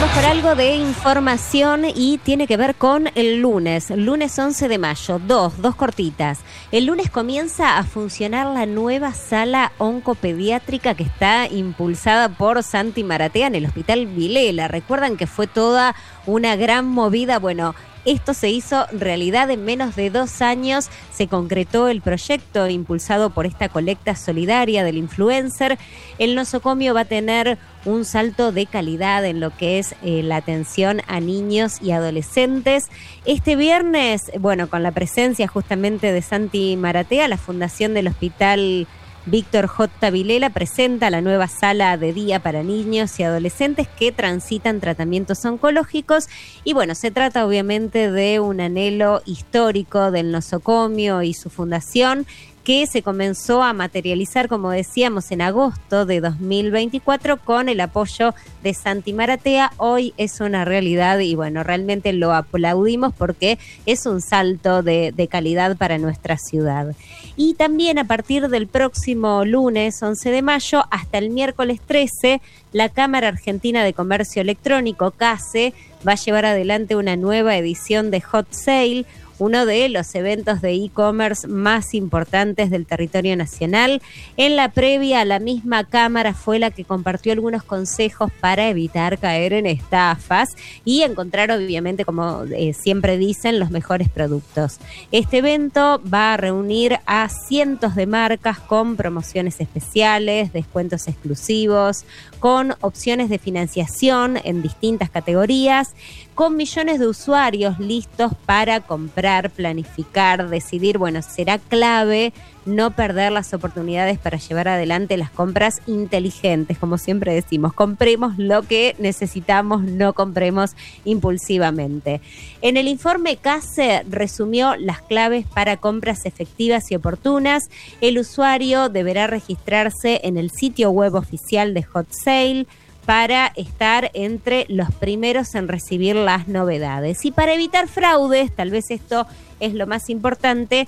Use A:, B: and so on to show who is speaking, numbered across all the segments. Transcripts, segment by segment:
A: Vamos por algo de información y tiene que ver con el lunes 11 de mayo, dos cortitas. El lunes comienza a funcionar la nueva sala oncopediátrica que está impulsada por Santi Maratea en el Hospital Vilela. Recuerdan que fue toda una gran movida. Bueno, esto se hizo realidad en menos de 2 años. Se concretó el proyecto impulsado por esta colecta solidaria del influencer. El nosocomio va a tener un salto de calidad en lo que es la atención a niños y adolescentes. Este viernes, bueno, con la presencia justamente de Santi Maratea, la Fundación del Hospital Víctor J. Vilela presenta la nueva sala de día para niños y adolescentes que transitan tratamientos oncológicos. Y bueno, se trata obviamente de un anhelo histórico del nosocomio y su fundación, que se comenzó a materializar, como decíamos, en agosto de 2024 con el apoyo de Santi Maratea. Hoy es una realidad y bueno, realmente lo aplaudimos porque es un salto de calidad para nuestra ciudad. Y también a partir del próximo lunes 11 de mayo hasta el miércoles 13, la Cámara Argentina de Comercio Electrónico, CACE, va a llevar adelante una nueva edición de Hot Sale, uno de los eventos de e-commerce más importantes del territorio nacional. En la previa, la misma Cámara fue la que compartió algunos consejos para evitar caer en estafas y encontrar, obviamente, como siempre dicen, los mejores productos. Este evento va a reunir a cientos de marcas con promociones especiales, descuentos exclusivos, con opciones de financiación en distintas categorías, con millones de usuarios listos para comprar, planificar, decidir. Bueno, será clave no perder las oportunidades para llevar adelante las compras inteligentes. Como siempre decimos, compremos lo que necesitamos, no compremos impulsivamente. En el informe CACE resumió las claves para compras efectivas y oportunas. El usuario deberá registrarse en el sitio web oficial de Hot Sale para estar entre los primeros en recibir las novedades. Y para evitar fraudes, tal vez esto es lo más importante,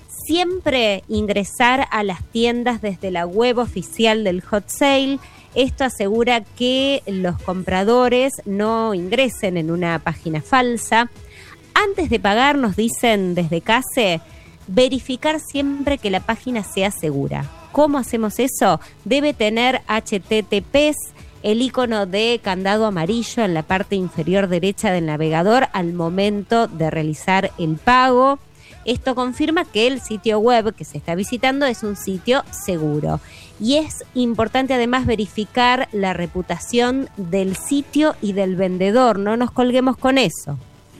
A: siempre ingresar a las tiendas desde la web oficial del Hot Sale. Esto asegura que los compradores no ingresen en una página falsa. Antes de pagar, nos dicen desde CACE, verificar siempre que la página sea segura. ¿Cómo hacemos eso? Debe tener HTTPS, el icono de candado amarillo en la parte inferior derecha del navegador al momento de realizar el pago. Esto confirma que el sitio web que se está visitando es un sitio seguro. Y es importante además verificar la reputación del sitio y del vendedor. No nos colguemos con eso.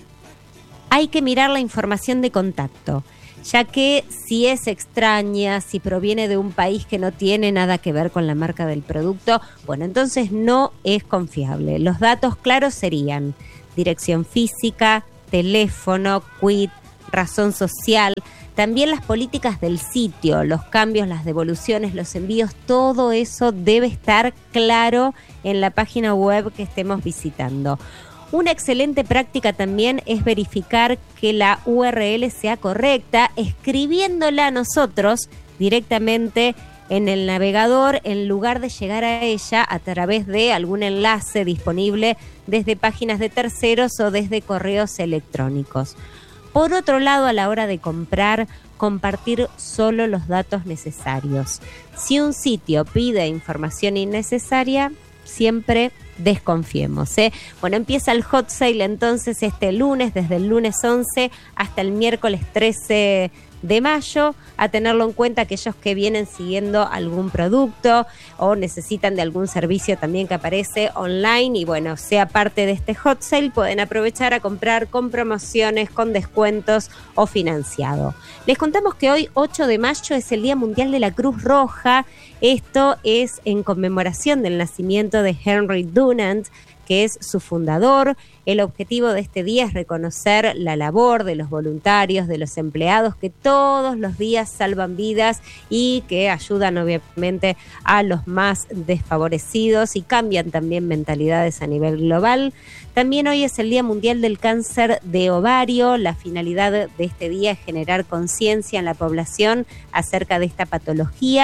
A: Hay que mirar la información de contacto, ya que si es extraña, si proviene de un país que no tiene nada que ver con la marca del producto, bueno, entonces no es confiable. Los datos claros serían dirección física, teléfono, quit, razón social, también las políticas del sitio, los cambios, las devoluciones, los envíos, todo eso debe estar claro en la página web que estemos visitando. Una excelente práctica también es verificar que la URL sea correcta, escribiéndola a nosotros directamente en el navegador en lugar de llegar a ella a través de algún enlace disponible desde páginas de terceros o desde correos electrónicos. Por otro lado, a la hora de comprar, compartir solo los datos necesarios. Si un sitio pide información innecesaria, siempre desconfiemos, ¿eh? Bueno, empieza el Hot Sale entonces este lunes, desde el lunes 11 hasta el miércoles 13 de mayo, a tenerlo en cuenta aquellos que vienen siguiendo algún producto o necesitan de algún servicio también que aparece online y bueno, sea parte de este Hot Sale, pueden aprovechar a comprar con promociones, con descuentos o financiado. Les contamos que hoy 8 de mayo es el Día Mundial de la Cruz Roja. Esto es en conmemoración del nacimiento de Henry Dunant, que es su fundador. El objetivo de este día es reconocer la labor de los voluntarios, de los empleados que todos los días salvan vidas y que ayudan obviamente a los más desfavorecidos y cambian también mentalidades a nivel global. También hoy es el Día Mundial del Cáncer de Ovario. La finalidad de este día es generar conciencia en la población acerca de esta patología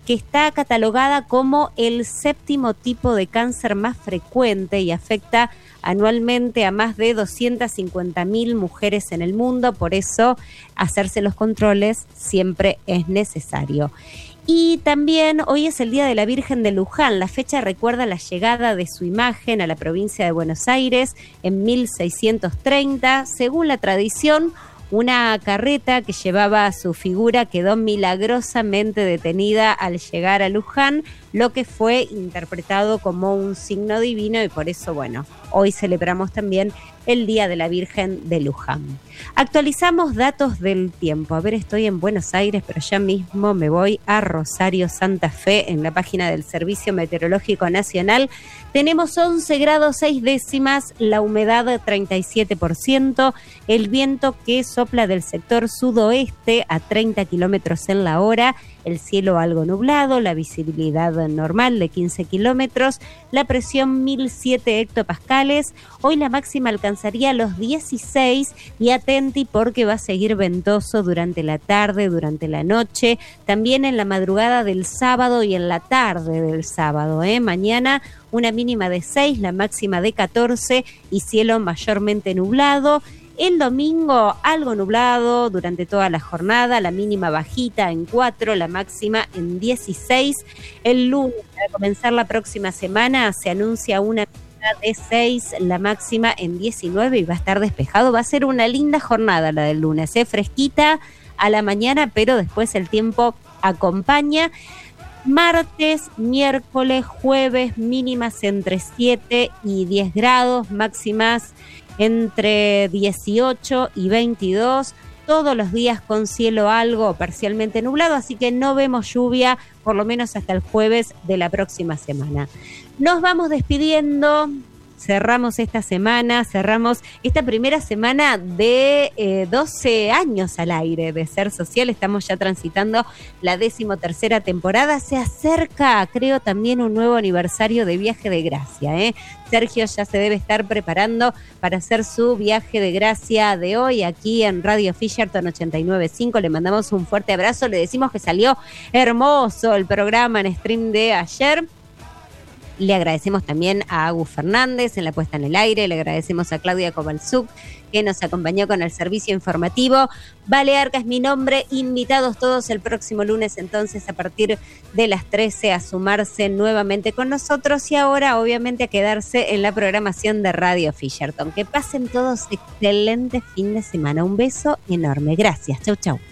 A: que está catalogada como el 7º tipo de cáncer más frecuente y afecta anualmente a más de 250.000 mujeres en el mundo. Por eso hacerse los controles siempre es necesario. Y también hoy es el Día de la Virgen de Luján. La fecha recuerda la llegada de su imagen a la provincia de Buenos Aires en 1630. Según la tradición, una carreta que llevaba su figura quedó milagrosamente detenida al llegar a Luján, lo que fue interpretado como un signo divino y por eso, bueno, hoy celebramos también el Día de la Virgen de Luján. Actualizamos datos del tiempo. A ver, estoy en Buenos Aires, pero ya mismo me voy a Rosario, Santa Fe, en la página del Servicio Meteorológico Nacional. Tenemos 11 grados 6 décimas, la humedad 37%, el viento que sopla del sector sudoeste a 30 kilómetros en la hora, el cielo algo nublado, la visibilidad normal de 15 kilómetros, la presión 1007 hectopascales. Hoy la máxima alcanzaría los 16 y atenti porque va a seguir ventoso durante la tarde, durante la noche, también en la madrugada del sábado y en la tarde del sábado. Mañana una mínima de 6, la máxima de 14 y cielo mayormente nublado. El domingo algo nublado durante toda la jornada, la mínima bajita en 4, la máxima en 16. El lunes, para comenzar la próxima semana, se anuncia una mínima de 6, la máxima en 19 y va a estar despejado. Va a ser una linda jornada la del lunes, fresquita a la mañana, pero después el tiempo acompaña. Martes, miércoles, jueves, mínimas entre 7 y 10 grados, máximas entre 18 y 22, todos los días con cielo algo parcialmente nublado, así que no vemos lluvia por lo menos hasta el jueves de la próxima semana. Nos vamos despidiendo. Cerramos esta semana, cerramos esta primera semana de 12 años al aire de Ser Social. Estamos ya transitando la 13ª temporada. Se acerca, creo, también un nuevo aniversario de Viaje de Gracia. Sergio ya se debe estar preparando para hacer su Viaje de Gracia de hoy aquí en Radio Fisherton 89.5. Le mandamos un fuerte abrazo. Le decimos que salió hermoso el programa en stream de ayer. Le agradecemos también a Agus Fernández en la puesta en el aire, le agradecemos a Claudia Kovalchuk que nos acompañó con el servicio informativo. Vale Arca es mi nombre, invitados todos el próximo lunes entonces a partir de las 13 a sumarse nuevamente con nosotros y ahora obviamente a quedarse en la programación de Radio Fisherton. Que pasen todos excelente fin de semana, un beso enorme, gracias, chau chau.